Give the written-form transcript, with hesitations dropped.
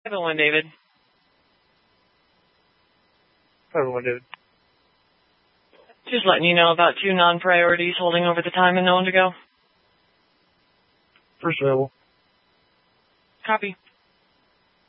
501, David. 501, David. Just letting you know about 2 non-priorities holding over the time and known to go. First available. Copy.